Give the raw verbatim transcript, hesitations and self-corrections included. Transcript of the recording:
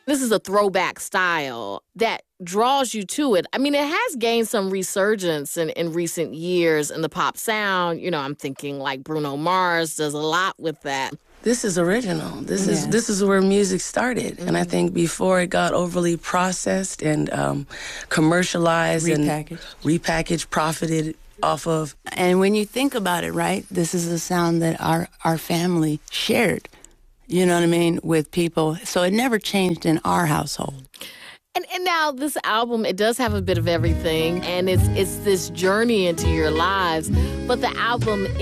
This is a throwback style that draws you to it. I mean, it has gained some resurgence in, in recent years in the pop sound. You know, I'm thinking like Bruno Mars does a lot with that. This is original. This Yes. is this is where music started, Mm-hmm. and I think before it got overly processed and um, commercialized Repackaged. and repackaged, profited off of. And when you think about it, right, this is a sound that our, our family shared, you know what I mean, with people. So it never changed in our household. And and now this album, it does have a bit of everything, and it's it's this journey into your lives, but the album